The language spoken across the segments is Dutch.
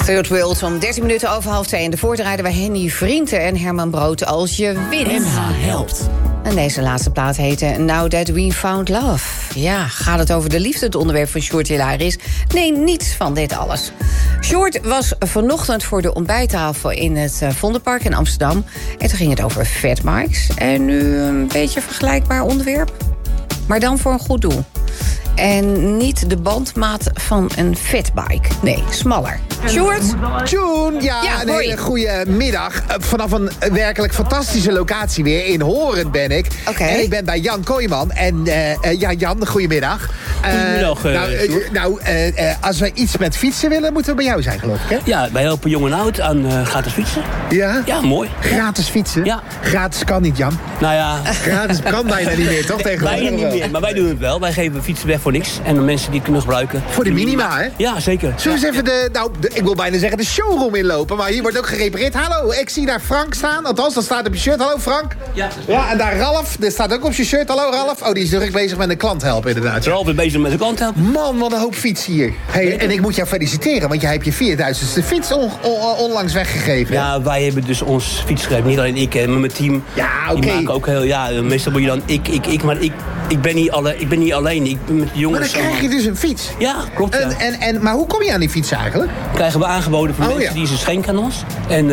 Third World om 13 minuten over 1:30. En de voordraaiden wij Henny Vrienden en Herman Brood als je wint. NH helpt. En deze laatste plaat heette Now That We Found Love. Ja, gaat het over de liefde, het onderwerp van Sjoerd Hilaris? Nee, niets van dit alles. Sjoerd was vanochtend voor de ontbijttafel in het Vondelpark in Amsterdam. En toen ging het over fatbikes. En nu een beetje een vergelijkbaar onderwerp. Maar dan voor een goed doel. En niet de bandmaat van een fatbike. Nee, smaller. Sjoerd? June, ja, een hele goede middag. Vanaf een werkelijk fantastische locatie weer. In Horen ben ik. Okay. En ik ben bij Jan Kooijman. En ja, Jan, goedemiddag. Goedemiddag. Als we iets met fietsen willen, moeten we bij jou zijn, geloof ik, hè? Ja, wij helpen jong en oud aan gratis fietsen. Ja? Ja, mooi. Gratis fietsen? Ja. Gratis kan niet, Jan. Nou ja... Gratis kan bijna niet meer, toch? Tegenwoordig Bijna niet meer, maar wij doen het wel. Wij geven fietsen weg voor niks. En de mensen die het kunnen gebruiken. Voor de minima, hè? Ja, zeker. Zullen we eens even ik wil bijna zeggen de showroom inlopen, maar hier wordt ook gerepareerd. Hallo, ik zie daar Frank staan. Althans, dat staat op je shirt. Hallo, Frank. Ja, en daar Ralf. Dat staat ook op je shirt. Hallo, Ralf. Oh, die is druk bezig met een klant helpen, inderdaad. Ralf is bezig met de klant helpen. Man, wat een hoop fietsen hier. Hey, en ik moet jou feliciteren, want jij hebt je 4000ste fiets onlangs weggegeven. Ja, wij hebben dus ons fiets gegeven. Niet alleen ik, maar mijn team. Ja, oké. Die maken ook heel... Ja, meestal moet je dan ik. Maar ik ben niet alleen. Ik ben met de jongens. Maar dan krijg je dus een fiets. Ja, klopt. Ja. Maar hoe kom je aan die fiets eigenlijk? Krijgen we aangeboden van mensen die ze schenken aan ons. En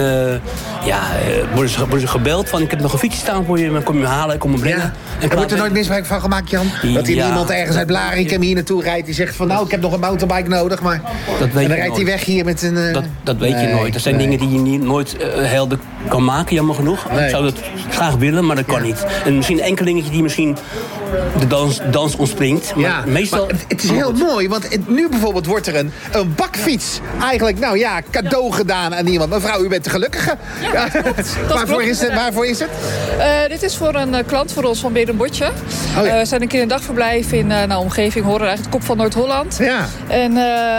worden ze gebeld van ik heb nog een fiets staan voor je, dan kom je halen, kom me brengen. Ja. En wordt er nooit misbruik van gemaakt, Jan? Dat hier iemand ergens uit Blarikum hier naartoe rijdt die zegt van nou, ik heb nog een mountainbike nodig, maar dat weet en dan rijdt hij weg hier met een... Dat weet je nooit. Dat zijn dingen die je nooit helder kan maken, jammer genoeg. Ik zou dat graag willen, maar dat kan niet. En misschien een enkel dingetje die misschien de dans ontspringt. Maar meestal... Maar het is heel mooi, want nu bijvoorbeeld wordt er een bakfiets eigenlijk, cadeau gedaan aan iemand. Mevrouw, u bent de gelukkige. Ja, Waarvoor is het? Dit is voor een klant voor ons van Berenbotje. We zijn een kinderdagverblijf in omgeving Horen, eigenlijk de kop van Noord-Holland. Ja. En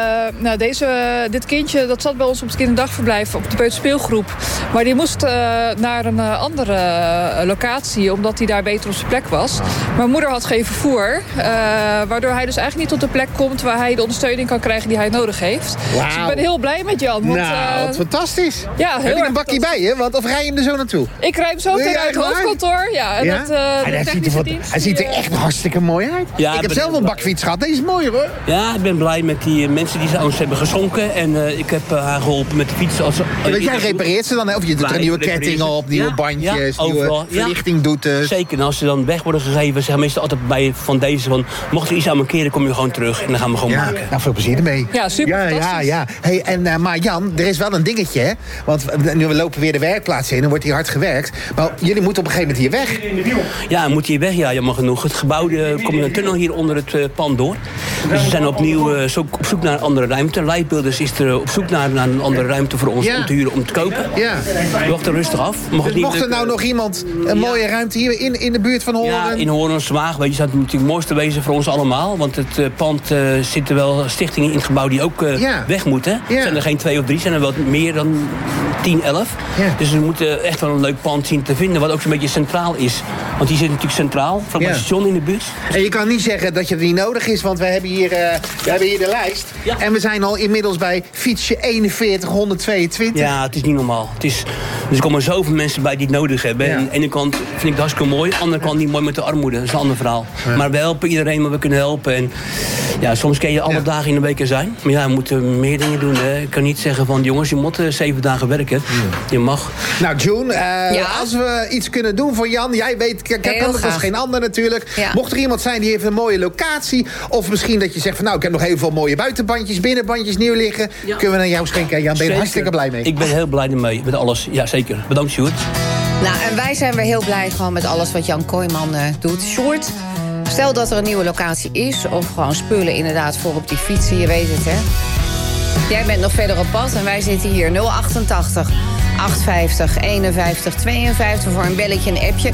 dit kindje dat zat bij ons op het kinderdagverblijf op de peuterspeelgroep. Maar die moest naar een andere locatie, omdat hij daar beter op zijn plek was. Mijn moeder had geen vervoer, waardoor hij dus eigenlijk niet tot de plek komt waar hij de ondersteuning kan krijgen die hij nodig heeft. Wow. Dus ik ben heel blij met Jan. Want, wat fantastisch. Ja, heb je een bakje bij je? Of rij je hem er zo naartoe? Ik rij hem zo uit het hoofdkantoor. Ja, en hij ziet er echt hartstikke mooi uit. Ja, ik heb zelf een bakfiets gehad. Deze is mooi, hoor. Ja, ik ben blij met die mensen die ze aan ons hebben geschonken. En ik heb haar geholpen met de fiets. Jij repareert ze dan, of je doet er nieuwe kettingen op, nieuwe bandjes, nieuwe verlichting doet dus. Zeker, en als ze dan weg worden gegeven, zeggen meestal altijd bij van deze van, mocht er iets aan markeren, kom je gewoon terug en dan gaan we gewoon maken. Nou, veel plezier ermee. Ja, super fantastisch. Ja. Hey, maar Jan, er is wel een dingetje, hè? Want nu we lopen weer de werkplaats in, dan wordt hier hard gewerkt. Maar jullie moeten op een gegeven moment hier weg. Ja, moet hier weg, ja, jammer genoeg. Het gebouw, komt een tunnel hier onder het pand door. Dus we zijn opnieuw op zoek naar een andere ruimte. Lightbuilders is er op zoek naar een andere ruimte voor ons om te huren, om te kopen. Ja. We wachten rustig af. Mocht er nou nog iemand een mooie ruimte hier in de buurt van Horen? Ja, in Horen, Zwaag, weet je, dat moet natuurlijk het mooiste wezen voor ons allemaal. Want het pand zitten wel stichtingen in het gebouw die ook weg moeten. Ja. Zijn er geen 2 of 3, zijn er wel meer dan 10, 11. Ja. Dus we moeten echt wel een leuk pand zien te vinden, wat ook zo'n beetje centraal is. Want die zit natuurlijk centraal, van het station in de bus. En je kan niet zeggen dat je er niet nodig is, want we hebben hier de lijst. Ja. En we zijn al inmiddels bij fietsje 4122. Ja, het is niet normaal. Dus er komen zoveel mensen bij die het nodig hebben. En aan de ene kant vind ik het hartstikke mooi, aan de andere kant niet mooi met de armoede. Dat is een ander verhaal. Ja. Maar we helpen iedereen waar we kunnen helpen. En ja, soms kan je alle dagen in de week er zijn. Maar ja, we moeten meer dingen doen. Hè. Ik kan niet zeggen van, jongens, je moet 7 dagen werken. Je mag. Nou, June, als we iets kunnen doen voor Jan, jij weet, ik heb dat als geen ander natuurlijk. Ja. Mocht er iemand zijn die heeft een mooie locatie, of misschien dat je zegt van, nou, ik heb nog heel veel mooie buitenbandjes, binnenbandjes nieuw liggen. Ja. Kunnen we naar jou schenken? Jan, ben je er hartstikke blij mee? Ik ben heel blij ermee, met alles. Ja, zeker. Bedankt, Sjoerd. Nou, en wij zijn weer heel blij gewoon met alles wat Jan Kooijman doet. Sjoerd, stel dat er een nieuwe locatie is, of gewoon spullen inderdaad voor op die fietsen, je weet het, hè. Jij bent nog verder op pad en wij zitten hier 088 850 51 52 voor een belletje en een appje.